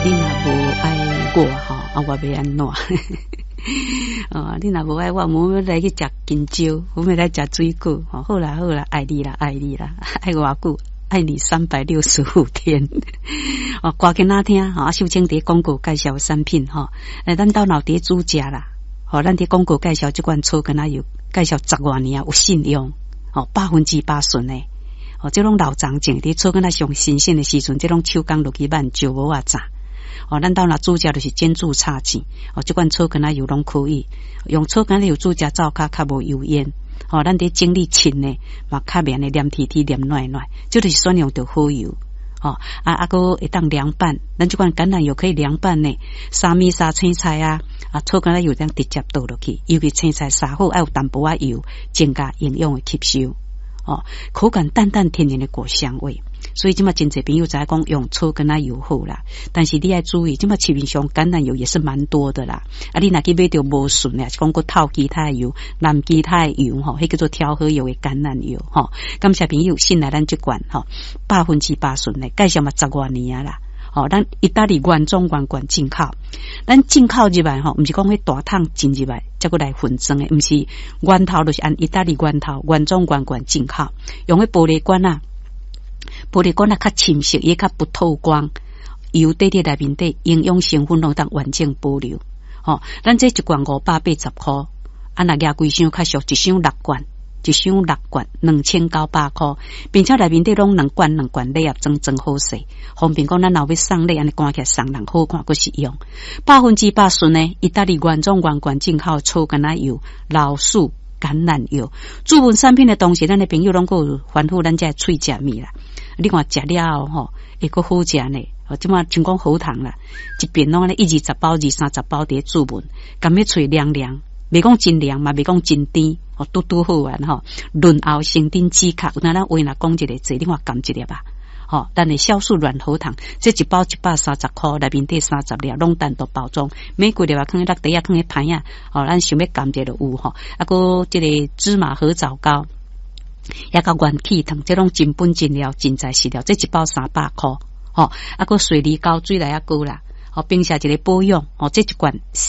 你若无爱我吼，我要安怎？你若无爱我，我要来去食金蕉，我要来食水果。好啦好啦，爱你啦爱你啦，爱偌久？爱你365天。歌给哪听？秀清伫广告介绍产品咱到老爹煮食啦。咱伫广告介绍这款草根仔油，介绍10多年有信用，100%顺诶。这种老长种伫草根仔上新鲜的时阵，这种手工落去慢就无啊炸。咱到那煮食就是煎煮炒煎，这款草根仔油拢可以用草根仔油煮食，灶较无油烟。咱伫整理清呢，嘛较免的黏体体黏软软，这就是选用到好油。个会当凉拌，咱这款橄榄油可以凉拌呢，沙米沙青菜草根仔油当直接倒落去，尤其青菜杀好，爱有淡薄仔油，增加营养的吸收。口感淡淡甜甜的果香味，所以今嘛真侪朋友在讲用草根仔油好啦，但是你要注意，今嘛市面上橄榄油也是蛮多的啦。你若去买到无顺的，是讲个套其他的油、蓝其他的油迄叫做调和油的橄榄油感谢朋友信赖咱这款100%顺的，介绍嘛10多年啦。咱意大利原装原罐进口，咱进口入来毋是讲迄大桶进入来，再过来混装的，毋是源头就是按意大利源头原装原罐进口，用迄玻璃管较深色，也较不透光，油底底内面底营养成分拢当完整保留。咱这一罐580块，若价规箱较俗，一箱6罐。1箱6罐2900块，并且内面底拢2罐礼盒装好势，方便讲咱若要送礼，安尼赶起来送人好看，佫实用。100%顺呢，意大利原装原罐进口草根仔油、老树橄榄油，注文产品的同时，咱的朋友拢佫有吩咐咱这喙食物啦。你看食了会佫好食呢。即马像讲好糖啦，一边拢安尼120包、230包伫注文，甘迄喙凉凉。袂讲真凉嘛，袂讲真甜，拄拄好玩润喉生丁止咳，有当咱话若讲一个字，你看含一粒吧。咱的酵素软喉糖，这一包130块，内面底30粒，拢单独包装，每几粒放喺落地放喺盘呀。咱想要含一个就有个这个芝麻合枣膏，也甲元气糖，这种真本真料真材实料，这一包300块。个水梨膏水来也够啦。并且一个保养这一罐